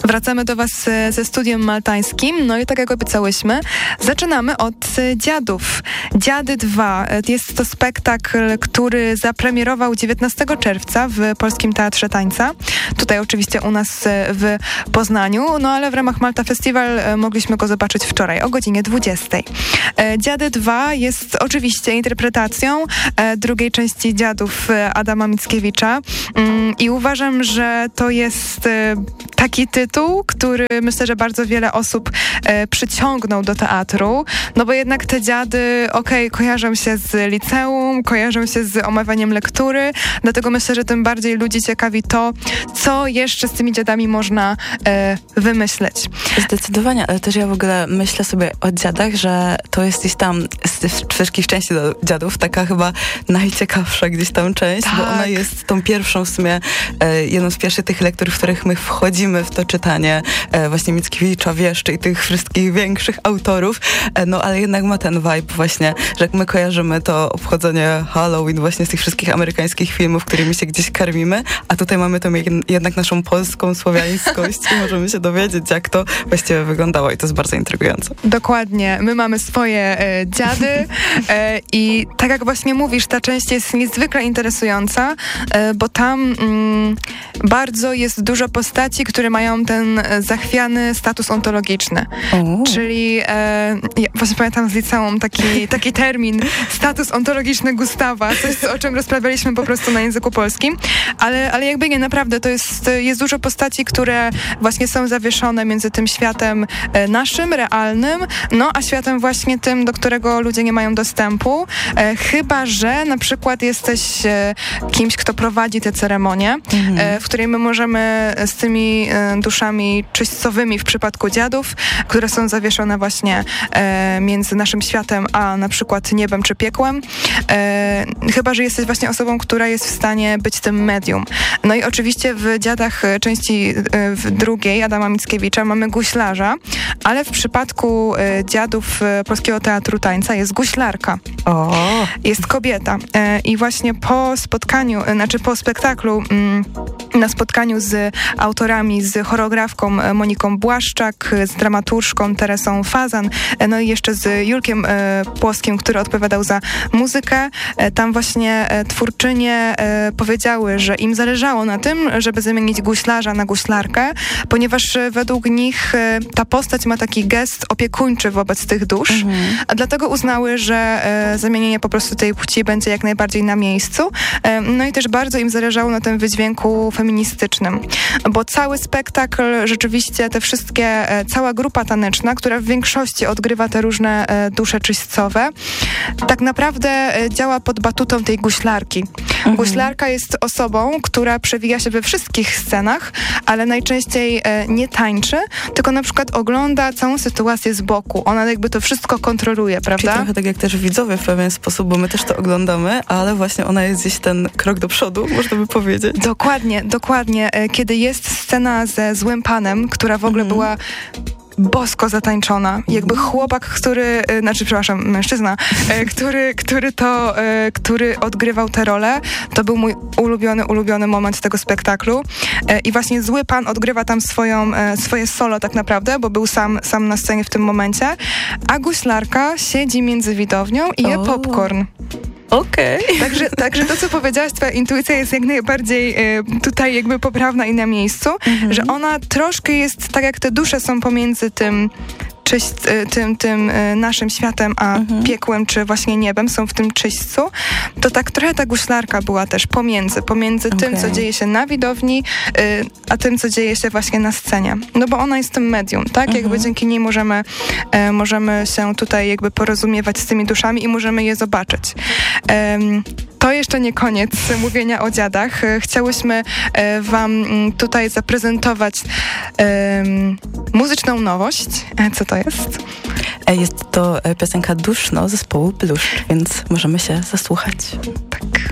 Wracamy do Was ze studiem maltańskim. No i tak jak obiecałyśmy, zaczynamy od Dziadów. Dziady 2. Jest to spektakl, który zapremierował 19 czerwca w Polskim Teatrze Tańca. Tutaj oczywiście u nas w Poznaniu, no ale w ramach Malta Festival mogliśmy go zobaczyć wczoraj o godzinie 20. Dziady 2 jest oczywiście interpretacją drugiej części Dziadów Adama Mickiewicza i uważam, że to jest taki tytuł, który myślę, że bardzo wiele osób przyciągnął do teatru, no bo jednak te dziady, kojarzą się z liceum, kojarzą się z omawianiem lektury, dlatego myślę, że tym bardziej ludzi ciekawi to, co jeszcze z tymi dziadami można wymyśleć. Zdecydowanie, ale też ja w ogóle myślę sobie o dziadach, że to jest gdzieś tam z wszystkich części do dziadów taka chyba najciekawsza gdzieś tam część, tak. Bo ona jest tą pierwszą w sumie, jedną z pierwszych tych lektur, w których my wchodzimy w to czytanie właśnie Mickiewicza, Wieszczy i tych wszystkich większych autorów, no ale jednak ma ten vibe właśnie, że jak my kojarzymy to obchodzenie Halloween właśnie z tych wszystkich amerykańskich filmów, którymi się gdzieś karmimy, a tutaj mamy tą jednak naszą polską słowiańskość i możemy się dowiedzieć, jak to właściwie wyglądało i to jest bardzo intrygujące. Dokładnie. My mamy swoje dziady i tak jak właśnie mówisz, ta część jest niezwykle interesująca, bo tam bardzo jest dużo postaci, które mają ten zachwiany status ontologiczny. Czyli ja właśnie pamiętam z liceum taki termin, status ontologiczny Gustawa, coś, o czym rozprawialiśmy po prostu na języku polskim, ale jakby nie, naprawdę to jest dużo postaci, które właśnie są zawieszone między tym światem naszym, realnym, no a światem właśnie tym, do którego ludzie nie mają dostępu, chyba że na przykład jesteś kimś, kto prowadzi te ceremonie, w której my możemy z tymi duszami czyśćcowymi w przypadku dziadów, które są zawieszone właśnie między naszym światem a na przykład niebem czy piekłem, chyba że jesteś właśnie osobą, która jest w stanie być tym medium. No i oczywiście w Dziadach części drugiej Adama Mickiewicza mamy guślarza, ale w przypadku Dziadów Polskiego Teatru Tańca jest guślarka. Jest kobieta. I właśnie po spektaklu, na spotkaniu z autorami, z choreografką Moniką Błaszczak, z dramaturżką Teresą Fazan, no i jeszcze z Julkiem Płoskim, który odpowiadał za muzykę. Tam właśnie twórczynie powiedziały, że im zależało na tym, żeby zamienić guślarza na guślarkę, ponieważ według nich ta postać ma taki gest opiekuńczy wobec tych dusz, a dlatego uznały, że zamienienie po prostu tej płci będzie jak najbardziej na miejscu. No i też bardzo im zależało na tym wydźwięku feministycznym, bo cały spektakl, rzeczywiście cała grupa taneczna, która w większości odgrywa te różne dusze czyśćcowe, tak naprawdę działa pod batutą tej guślarki. Guślarka jest osobą, która przewija się we wszystkich scenach, ale najczęściej nie tańczy, tylko na przykład ogląda całą sytuację z boku. Ona jakby to wszystko kontroluje, prawda? Czyli trochę tak jak też widzowie w pewien sposób, bo my też to oglądamy, ale właśnie ona jest gdzieś ten krok do przodu, można by powiedzieć. Dokładnie. Kiedy jest scena ze Złym Panem, która w ogóle była bosko zatańczona. Jakby mężczyzna, który odgrywał tę rolę, to był mój ulubiony moment tego spektaklu. I właśnie Zły Pan odgrywa tam swoje solo tak naprawdę, bo był sam na scenie w tym momencie, a guślarka siedzi między widownią i je popcorn. Także to, co powiedziałaś, twoja intuicja jest jak najbardziej tutaj jakby poprawna i na miejscu, że ona troszkę jest tak, jak te dusze są pomiędzy tym naszym światem, a piekłem, czy właśnie niebem, są w tym czyśćcu, to tak trochę ta guślarka była też pomiędzy tym, co dzieje się na widowni, a tym, co dzieje się właśnie na scenie. No bo ona jest tym medium, tak? Jakby dzięki niej możemy się tutaj jakby porozumiewać z tymi duszami i możemy je zobaczyć. To jeszcze nie koniec mówienia o dziadach. Chciałyśmy wam tutaj zaprezentować muzyczną nowość. Co to jest? Jest to piosenka Duszno zespołu Bluszcz, więc możemy się zasłuchać. Tak.